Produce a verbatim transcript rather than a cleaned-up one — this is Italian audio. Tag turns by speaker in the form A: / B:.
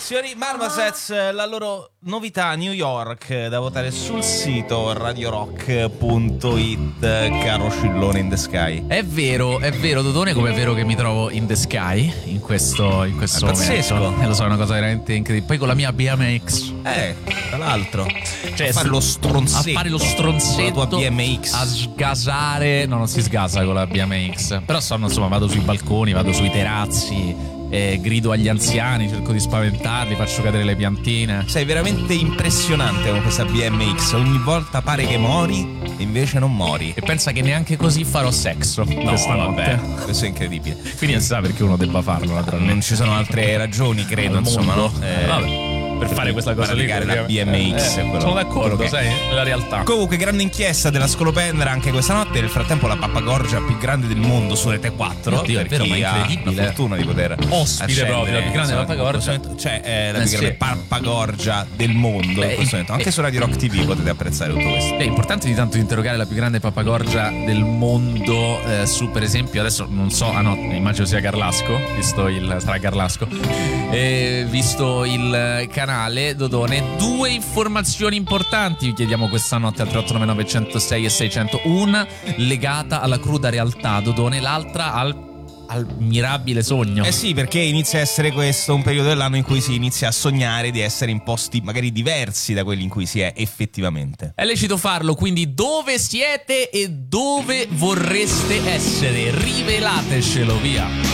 A: Signori Marmosets, la loro novità New York da votare sul sito radio rock punto it, caro Scillone in the Sky.
B: È vero, è vero Dodone, come è vero che mi trovo in the sky in questo, in questo
A: è pazzesco.
B: momento. E lo so, è una cosa veramente incredibile. Poi con la mia B M X,
A: Eh, tra l'altro,
B: cioè
A: a fare lo
B: a
A: stronzetto,
B: fare lo stronzetto,
A: con la tua B M X.
B: a sgasare. No, non si sgasa con la B M X. Però sono, insomma, vado sui balconi, vado sui terrazzi, eh, grido agli anziani, cerco di spaventarli, faccio cadere le piantine.
A: Sei veramente impressionante con questa B M X. Ogni volta pare che mori e invece non mori.
B: E pensa che neanche così farò sesso
A: No,
B: questa
A: vabbè,
B: notte.
A: questo è incredibile.
B: Quindi non si sa perché uno debba farlo, naturalmente.
A: Non ci sono altre ragioni, credo,
B: Al
A: insomma,
B: mondo.
A: no? Eh,
B: Vabbè, per fare questa cosa lì,
A: praticare la B M X,
B: eh,
A: quello-
B: sono d'accordo,
A: ok.
B: sai, è la realtà.
A: Comunque, grande inchiesta della Scolopendra anche questa notte. Nel frattempo, la pappagorgia più grande del mondo su Rete quattro.
B: Oddio, è
A: per
B: vero,
A: chi
B: ma è
A: ha
B: incredibile.
A: la fortuna di poter
B: Ospite
A: accendere,
B: proprio, la più grande
A: insomma,
B: pappagorgia.
A: in questo momento- Cioè, è la
B: Eh,
A: più grande
B: sì.
A: pappagorgia del mondo.
B: Beh,
A: in questo momento. Anche
B: eh,
A: su Radio Rock T V potete apprezzare tutto questo.
B: È importante di tanto interrogare la più grande pappagorgia del mondo, eh, su per esempio, adesso non so, ah no, immagino sia Garlasco, visto il, sarà Garlasco, eh, visto il canale Dodone, due informazioni importanti vi chiediamo questa notte al tre otto nove nove uno zero sei e seicento, una legata alla cruda realtà Dodone, l'altra al al mirabile sogno.
A: Eh sì, perché inizia a essere questo un periodo dell'anno in cui si inizia a sognare di essere in posti magari diversi da quelli in cui si è effettivamente.
B: È lecito farlo, quindi dove siete e dove vorreste essere? Rivelatecelo, via.